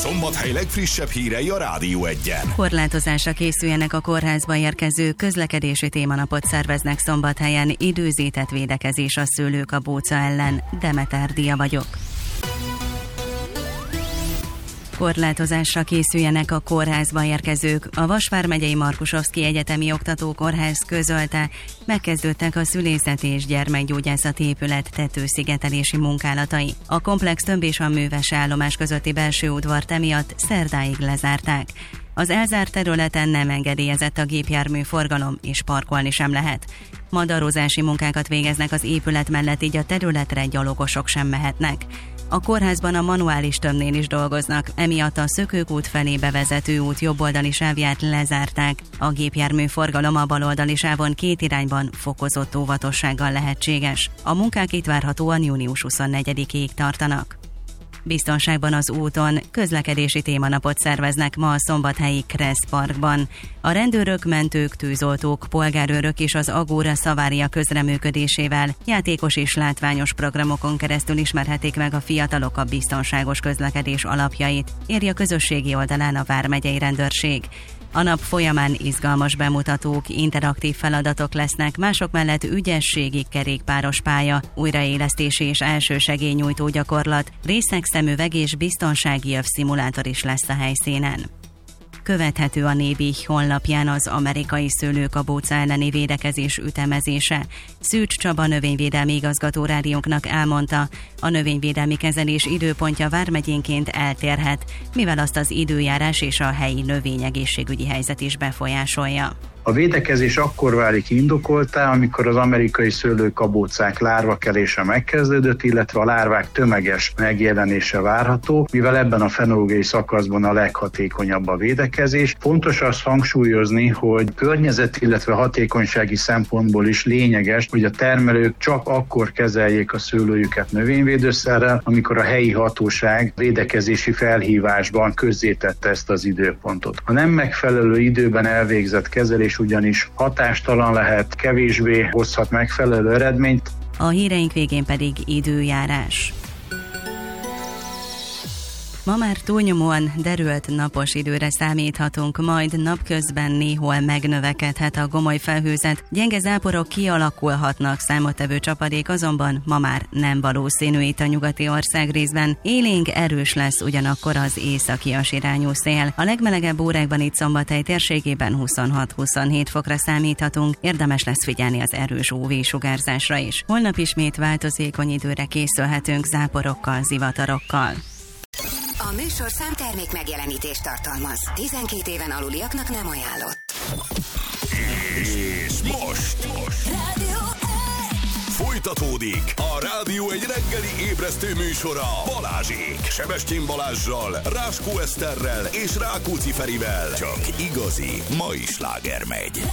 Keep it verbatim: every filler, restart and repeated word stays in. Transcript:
Szombathely legfrissebb hírei a Rádió Egyen. Korlátozásra készüljenek a kórházba érkező, közlekedési témanapot szerveznek Szombathelyen, időzített védekezés a szőlőkabóca ellen. Demeter Dia vagyok. Korlátozásra készüljenek a kórházba érkezők. A Vas vármegyei Markusovszki Egyetemi Oktatókórház közölte, megkezdődtek a szülészeti és gyermekgyógyászati épület tetőszigetelési munkálatai. A komplex tömb és a műves állomás közötti belső udvart emiatt szerdáig lezárták. Az elzárt területen nem engedélyezett a gépjármű forgalom, és parkolni sem lehet. Madarozási munkákat végeznek az épület mellett, így a területre gyalogosok sem mehetnek. A kórházban a manuális tömbnél is dolgoznak, emiatt a Szökőkút felé bevezető út jobboldali sávját lezárták. A gépjármű forgalom a baloldali sávon két irányban fokozott óvatossággal lehetséges. A munkák itt várhatóan június huszonnegyedikéig tartanak. Biztonságban az úton közlekedési témanapot szerveznek ma a szombathelyi Kressz Parkban. A rendőrök, mentők, tűzoltók, polgárőrök és az Agóra Szavária közreműködésével játékos és látványos programokon keresztül ismerhetik meg a fiatalok a biztonságos közlekedés alapjait, írja a közösségi oldalán a vármegyei rendőrség. A nap folyamán izgalmas bemutatók, interaktív feladatok lesznek, mások mellett ügyességi kerékpáros pálya, újraélesztési és elsősegélynyújtó gyakorlat, részegszemüveg és biztonsági övszimulátor is lesz a helyszínen. Követhető a Nébih honlapján az amerikai szőlőkabóca elleni védekezés ütemezése. Szűcs Csaba növényvédelmi igazgató rádiónknak elmondta, a növényvédelmi kezelés időpontja vármegyénként eltérhet, mivel azt az időjárás és a helyi növényegészségügyi helyzet is befolyásolja. A védekezés akkor válik indokoltá, amikor az amerikai szőlőkabócák lárvakelése megkezdődött, illetve a lárvák tömeges megjelenése várható, mivel ebben a fenológiai szakaszban a leghatékonyabb a védekezés. Fontos azt hangsúlyozni, hogy környezet, illetve hatékonysági szempontból is lényeges, hogy a termelők csak akkor kezeljék a szőlőjüket növényvédőszerrel, amikor a helyi hatóság védekezési felhívásban közzétette ezt az időpontot. A nem megfelelő időben elvégzett kezelés ugyanis hatástalan lehet, kevésbé hozhat megfelelő eredményt. A híreink végén pedig időjárás. Ma már túlnyomóan derült napos időre számíthatunk, majd napközben néhol megnövekedhet a gomoly felhőzet, gyenge záporok kialakulhatnak, számottevő csapadék azonban ma már nem valószínű itt a nyugati országrészben. Élénk erős lesz ugyanakkor az északias irányú szél. A legmelegebb órákban itt Szombathely térségében huszonhat-huszonhét fokra számíthatunk, érdemes lesz figyelni az erős ú vé-sugárzásra is. Holnap ismét változékony időre készülhetünk zátporokkal, zivatarokkal. A műsorszám termék megjelenítést tartalmaz. tizenkét éven aluliaknak nem ajánlott. És most, most. Folytatódik a Rádió egy reggeli ébresztő műsora Balázsék, Sebestyén Balázssal, Ráskó Eszterrel és Rákóczi Ferivel. Csak igazi mai sláger megy.